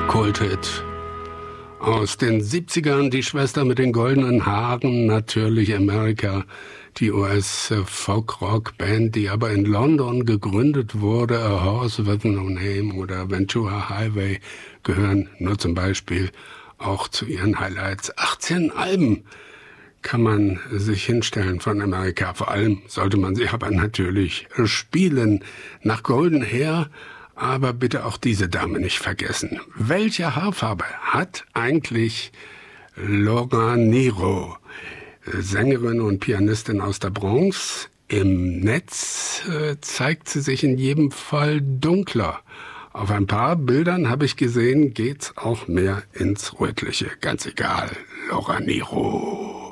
Kulthit aus den 70ern, die Schwester mit den goldenen Haaren, natürlich America, die US-Folk-Rock-Band, die aber in London gegründet wurde. A Horse with No Name oder Ventura Highway gehören nur zum Beispiel auch zu ihren Highlights. 18 Alben kann man sich hinstellen von America. Vor allem sollte man sie aber natürlich spielen. Nach Golden Hair, aber bitte auch diese Dame nicht vergessen. Welche Haarfarbe hat eigentlich Laura Nyro, Sängerin und Pianistin aus der Bronx? Im Netz zeigt sie sich in jedem Fall dunkler. Auf ein paar Bildern habe ich gesehen, geht's auch mehr ins Rötliche. Ganz egal, Laura Nyro.